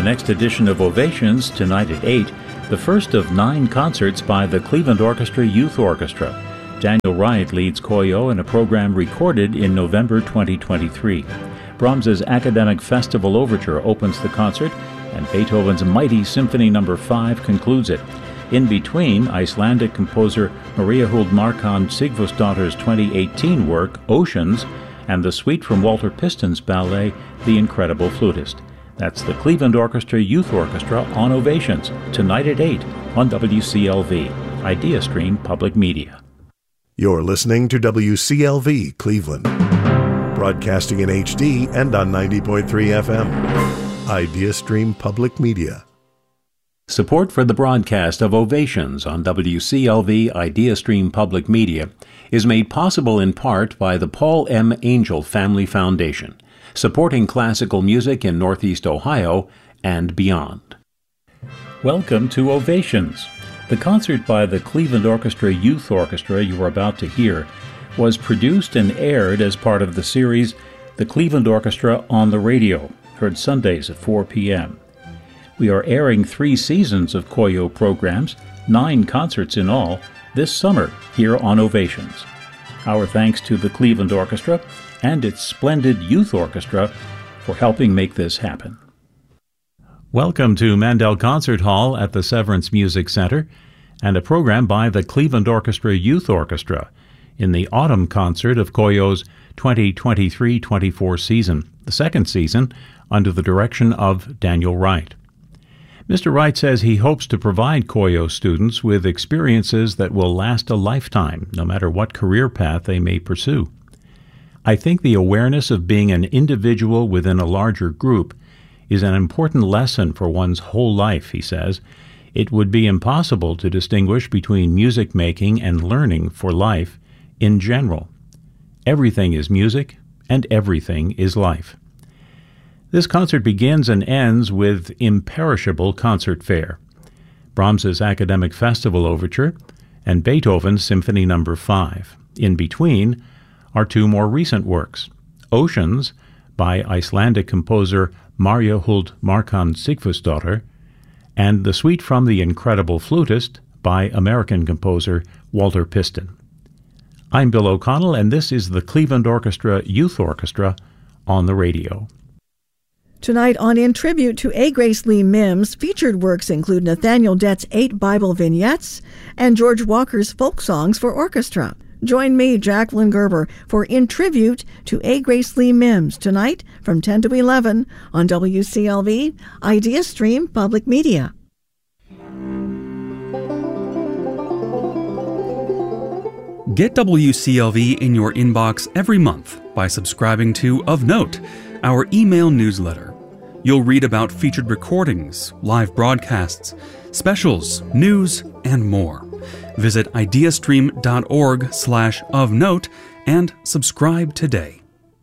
next edition of Ovations, tonight at 8, the first of 9 concerts by the Cleveland Orchestra Youth Orchestra. Daniel Wright leads KOYO in a program recorded in November 2023. Brahms's Academic Festival Overture opens the concert, and Beethoven's Mighty Symphony No. 5 concludes it. In between, Icelandic composer Maria Huld Markan Sigfúsdóttir's 2018 work, Oceans, and the suite from Walter Piston's ballet, The Incredible Flutist. That's the Cleveland Orchestra Youth Orchestra on Ovations, tonight at 8 on WCLV, IdeaStream Public Media. You're listening to WCLV Cleveland, broadcasting in HD and on 90.3 FM. IdeaStream Public Media. Support for the broadcast of Ovations on WCLV IdeaStream Public Media is made possible in part by the Paul M. Angel Family Foundation, supporting classical music in Northeast Ohio and beyond. Welcome to Ovations. The concert by the Cleveland Orchestra Youth Orchestra you are about to hear was produced and aired as part of the series The Cleveland Orchestra on the Radio, heard Sundays at 4 p.m. We are airing 3 seasons of KOYO programs, 9 concerts in all, this summer here on Ovations. Our thanks to the Cleveland Orchestra and its splendid youth orchestra for helping make this happen. Welcome to Mandel Concert Hall at the Severance Music Center and a program by the Cleveland Orchestra Youth Orchestra in the autumn concert of KOYO's 2023-24 season, the second season, under the direction of Daniel Wright. Mr. Wright says he hopes to provide KOYO students with experiences that will last a lifetime, no matter what career path they may pursue. I think the awareness of being an individual within a larger group is an important lesson for one's whole life, he says. It would be impossible to distinguish between music making and learning for life in general. Everything is music, and everything is life. This concert begins and ends with imperishable concert fare, Brahms's Academic Festival Overture, and Beethoven's Symphony No. 5. In between are 2 more recent works, Oceans by Icelandic composer Maria Huld Markan Sigfúsdóttir, and the suite from The Incredible Flutist by American composer Walter Piston. I'm Bill O'Connell, and this is the Cleveland Orchestra Youth Orchestra on the radio. Tonight on In Tribute to A. Grace Lee Mims, featured works include Nathaniel Dett's 8 Bible vignettes and George Walker's folk songs for orchestra. Join me, Jacqueline Gerber, for In Tribute to A. Grace Lee Mims tonight from 10 to 11 on WCLV, IdeaStream Public Media. Get WCLV in your inbox every month by subscribing to Of Note, our email newsletter. You'll read about featured recordings, live broadcasts, specials, news, and more. Visit ideastream.org/ofnote and subscribe today.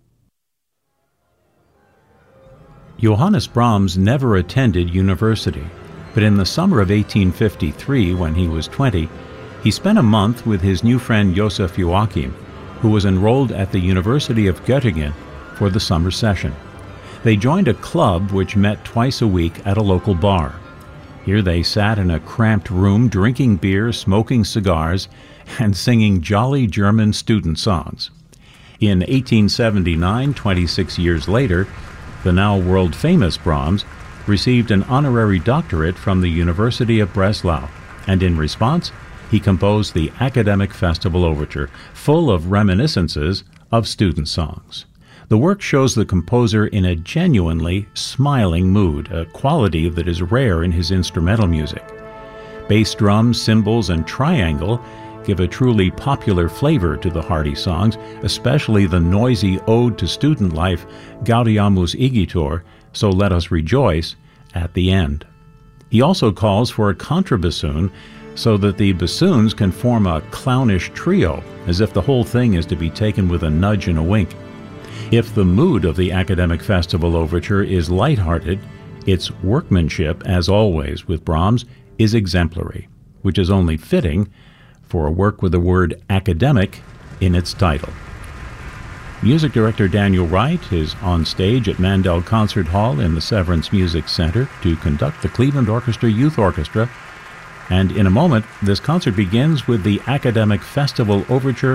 Johannes Brahms never attended university, but in the summer of 1853, when he was 20, he spent a month with his new friend Joseph Joachim, who was enrolled at the University of Göttingen for the summer session. They joined a club which met twice a week at a local bar. Here they sat in a cramped room drinking beer, smoking cigars, and singing jolly German student songs. In 1879, 26 years later, the now world-famous Brahms received an honorary doctorate from the University of Breslau, and in response, he composed the Academic Festival Overture, full of reminiscences of student songs. The work shows the composer in a genuinely smiling mood, a quality that is rare in his instrumental music. Bass drums, cymbals, and triangle give a truly popular flavor to the hearty songs, especially the noisy ode to student life, Gaudeamus Igitur, So Let Us Rejoice, at the end. He also calls for a contrabassoon so that the bassoons can form a clownish trio, as if the whole thing is to be taken with a nudge and a wink. If the mood of the Academic Festival Overture is lighthearted, its workmanship, as always with Brahms, is exemplary, which is only fitting for a work with the word academic in its title. Music director Daniel Wright is on stage at Mandel Concert Hall in the Severance Music Center to conduct the Cleveland Orchestra Youth Orchestra. And in a moment, this concert begins with the Academic Festival Overture